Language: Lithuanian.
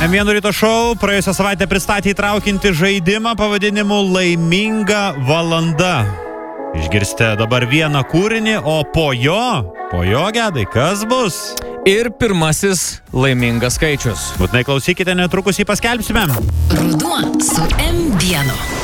M1 ryto šou praėjusią savaitę pristatė įtraukiantį žaidimą pavadinimu Laiminga valanda. Išgirsite dabar vieną kūrinį, o po jo, Gedai, kas bus? Ir pirmasis laimingas skaičius. Būtinai klausykite, netrukus jį paskelbsime. Ruduo su M1.